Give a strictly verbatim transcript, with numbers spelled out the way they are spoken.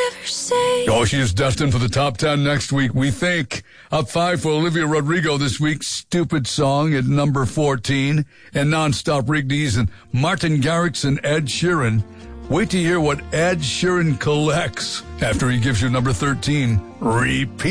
ever say. Oh, she is destined for the top ten next week, we think. Up five for Olivia Rodrigo this week, Stupid Song at number fourteen. And Nonstop Rigneys and Martin Garrix and Ed Sheeran. Wait to hear what Ed Sheeran collects after he gives you number thirteen. Repeat.